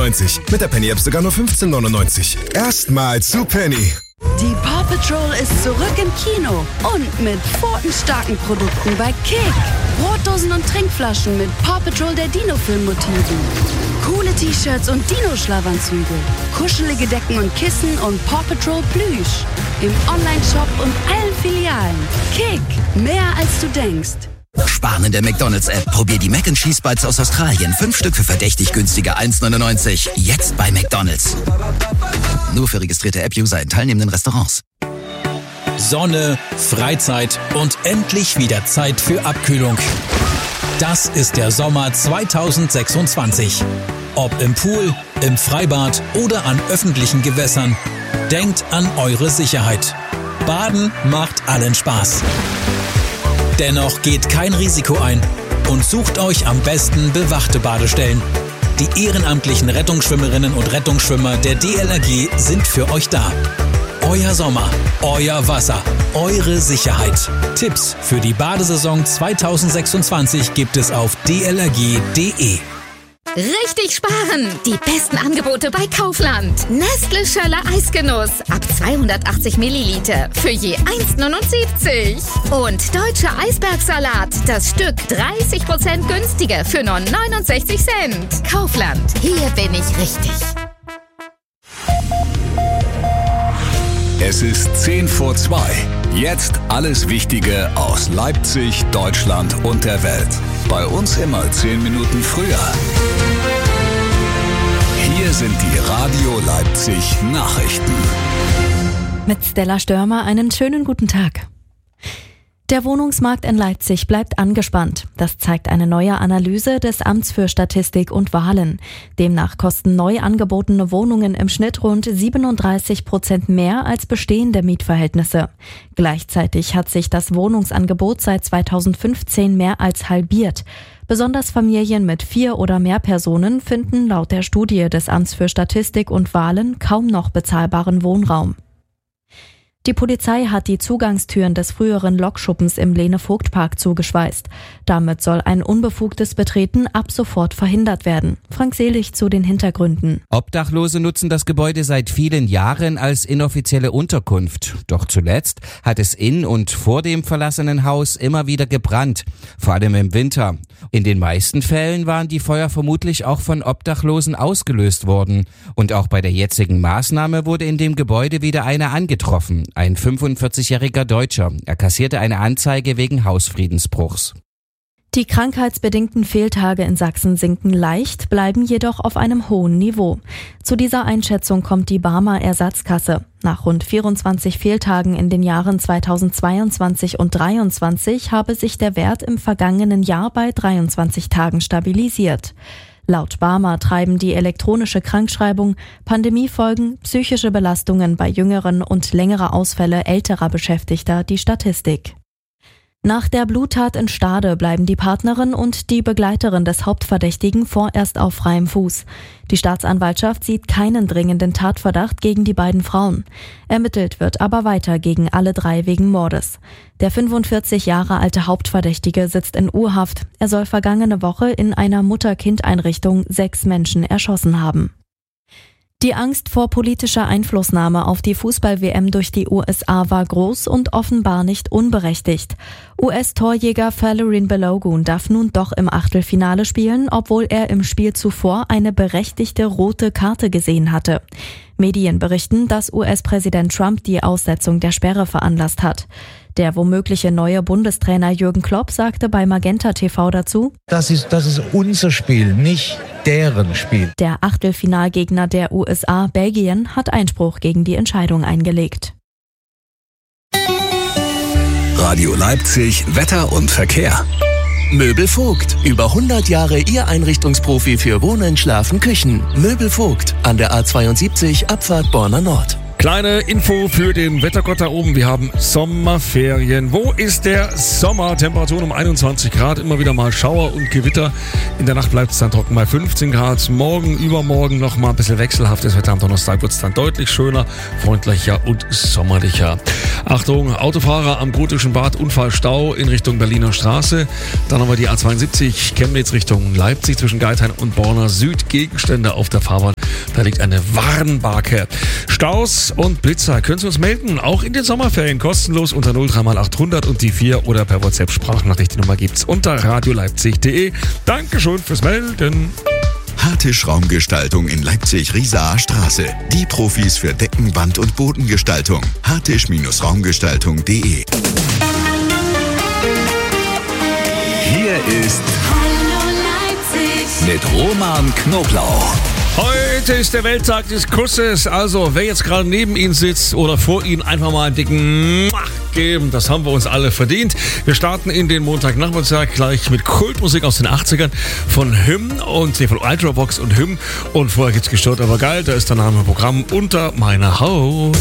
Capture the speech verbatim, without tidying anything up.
neunundneunzig. Mit der Penny-App sogar nur fünfzehn neunundneunzig. Erstmals zu Penny. Die Paw Patrol ist zurück im Kino und mit pfotenstarken Produkten bei Kick. Brotdosen und Trinkflaschen mit Paw Patrol der Dino-Film-Motiven. Coole T-Shirts und Dino-Schlafanzüge. Kuschelige Decken und Kissen und Paw Patrol Plüsch. Im Online-Shop und allen Filialen. Kick, mehr als du denkst. Sparen in der McDonald's-App. Probier die Mac and Cheese Bites aus Australien. Fünf Stück für verdächtig günstige eins neunundneunzig. Jetzt bei McDonald's. Nur für registrierte App-User in teilnehmenden Restaurants. Sonne, Freizeit und endlich wieder Zeit für Abkühlung. Das ist der Sommer zweitausendsechsundzwanzig. Ob im Pool, im Freibad oder an öffentlichen Gewässern. Denkt an eure Sicherheit. Baden macht allen Spaß. Dennoch geht kein Risiko ein und sucht euch am besten bewachte Badestellen. Die ehrenamtlichen Rettungsschwimmerinnen und Rettungsschwimmer der D L R G sind für euch da. Euer Sommer, euer Wasser, eure Sicherheit. Tipps für die Badesaison zweitausendsechsundzwanzig gibt es auf d l r g punkt d e. Richtig sparen! Die besten Angebote bei Kaufland. Nestle Schöller Eisgenuss ab zweihundertachtzig Milliliter für je eins neunundsiebzig. Und Deutscher Eisbergsalat, das Stück dreißig Prozent günstiger für nur neunundsechzig Cent. Kaufland, hier bin ich richtig. Es ist zehn vor zwei. Jetzt alles Wichtige aus Leipzig, Deutschland und der Welt. Bei uns immer zehn Minuten früher. Hier sind die Radio Leipzig Nachrichten. Mit Stella Störmer einen schönen guten Tag. Der Wohnungsmarkt in Leipzig bleibt angespannt. Das zeigt eine neue Analyse des Amts für Statistik und Wahlen. Demnach kosten neu angebotene Wohnungen im Schnitt rund siebenunddreißig Prozent mehr als bestehende Mietverhältnisse. Gleichzeitig hat sich das Wohnungsangebot seit zweitausendfünfzehn mehr als halbiert. Besonders Familien mit vier oder mehr Personen finden laut der Studie des Amts für Statistik und Wahlen kaum noch bezahlbaren Wohnraum. Die Polizei hat die Zugangstüren des früheren Lokschuppens im Lene-Vogt-Park zugeschweißt. Damit soll ein unbefugtes Betreten ab sofort verhindert werden. Frank Selig zu den Hintergründen. Obdachlose nutzen das Gebäude seit vielen Jahren als inoffizielle Unterkunft. Doch zuletzt hat es in und vor dem verlassenen Haus immer wieder gebrannt, vor allem im Winter. In den meisten Fällen waren die Feuer vermutlich auch von Obdachlosen ausgelöst worden. Und auch bei der jetzigen Maßnahme wurde in dem Gebäude wieder einer angetroffen. Ein fünfundvierzigjähriger Deutscher. Er kassierte eine Anzeige wegen Hausfriedensbruchs. Die krankheitsbedingten Fehltage in Sachsen sinken leicht, bleiben jedoch auf einem hohen Niveau. Zu dieser Einschätzung kommt die Barmer Ersatzkasse. Nach rund vierundzwanzig Fehltagen in den Jahren zweitausendzweiundzwanzig und dreihundertzwanzig habe sich der Wert im vergangenen Jahr bei dreiundzwanzig Tagen stabilisiert. Laut Barmer treiben die elektronische Krankschreibung, Pandemiefolgen, psychische Belastungen bei jüngeren und längere Ausfälle älterer Beschäftigter die Statistik. Nach der Bluttat in Stade bleiben die Partnerin und die Begleiterin des Hauptverdächtigen vorerst auf freiem Fuß. Die Staatsanwaltschaft sieht keinen dringenden Tatverdacht gegen die beiden Frauen. Ermittelt wird aber weiter gegen alle drei wegen Mordes. Der fünfundvierzig Jahre alte Hauptverdächtige sitzt in U-Haft. Er soll vergangene Woche in einer Mutter-Kind-Einrichtung sechs Menschen erschossen haben. Die Angst vor politischer Einflussnahme auf die Fußball-W M durch die U S A war groß und offenbar nicht unberechtigt. U S-Torjäger Falarin Balogun darf nun doch im Achtelfinale spielen, obwohl er im Spiel zuvor eine berechtigte rote Karte gesehen hatte. Medien berichten, dass U S-Präsident Trump die Aussetzung der Sperre veranlasst hat. Der womögliche neue Bundestrainer Jürgen Klopp sagte bei Magenta T V dazu: Das ist, das ist unser Spiel, nicht deren Spiel. Der Achtelfinalgegner der U S A, Belgien, hat Einspruch gegen die Entscheidung eingelegt. Radio Leipzig, Wetter und Verkehr. Möbel Vogt. Über hundert Jahre Ihr Einrichtungsprofi für Wohnen, Schlafen, Küchen. Möbel Vogt. An der A zweiundsiebzig, Abfahrt Borna Nord. Kleine Info für den Wettergott da oben. Wir haben Sommerferien. Wo ist der Sommer? Temperaturen um einundzwanzig Grad. Immer wieder mal Schauer und Gewitter. In der Nacht bleibt es dann trocken bei fünfzehn Grad. Morgen, übermorgen noch mal ein bisschen wechselhaftes Wetter. Am Donnerstag wird es dann deutlich schöner, freundlicher und sommerlicher. Achtung, Autofahrer am Gotischen Bad, Unfallstau in Richtung Berliner Straße. Dann haben wir die A zweiundsiebzig Chemnitz Richtung Leipzig zwischen Geithain und Borna Süd. Gegenstände auf der Fahrbahn. Da liegt eine Warnbarke. Staus und Blitzer können Sie uns melden. Auch in den Sommerferien kostenlos unter null drei mal achthundert und die vier oder per WhatsApp Sprachnachricht. Die Nummer gibt's unter radioleipzig punkt de. Dankeschön fürs Melden. Hartisch Raumgestaltung in Leipzig-Riesaer Straße. Die Profis für Decken, Wand- und Bodengestaltung. hartisch-raumgestaltung punkt de. Hier ist Hallo Leipzig mit Roman Knoblauch. Heute ist der Welttag des Kusses, also wer jetzt gerade neben Ihnen sitzt oder vor Ihnen, einfach mal einen dicken Muah geben, das haben wir uns alle verdient. Wir starten in den Montagnachmittag gleich mit Kultmusik aus den achtzigern von Hymn und nee, von Ultravox und Hymn und vorher gibt's Gestört aber geil, da ist der Name Programm Unter meiner Haut.